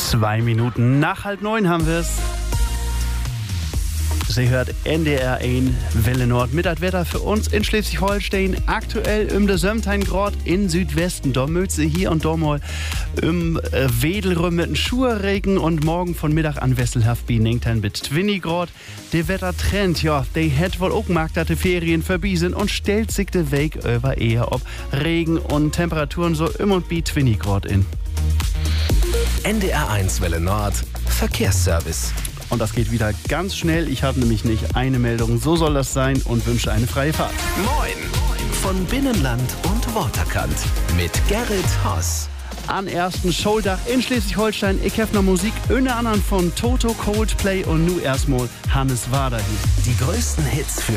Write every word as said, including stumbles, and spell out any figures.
Zwei Minuten nach halb neun haben wir es. Sie hört N D R eins Welle Nord mit das Wetter für uns in Schleswig-Holstein. Aktuell im de siebzehn Grad in Südwesten. Da mögt sie hier und da mal im äh, Wedelrüm mit einem Schurregen und morgen von Mittag an wesselhaft wie nengtern mit zwanzig Grad. Der Wettertrend, ja, der hätt wohl auch gemerkt, dass die Ferien vorbei sind und stellt sich der Weg über eher ob Regen und Temperaturen so im und wie zwanzig Grad in. N D R eins Welle Nord Verkehrsservice. Und das geht wieder ganz schnell. Ich habe nämlich nicht eine Meldung. So soll das sein und wünsche eine freie Fahrt. Moin von Binnenland und Waterkant mit Gerrit Haas. An ersten Showdach in Schleswig-Holstein. Ich habe noch Musik, unter anderem von Toto, Coldplay und nu erstmal Hannes Wader hier. Die größten Hits für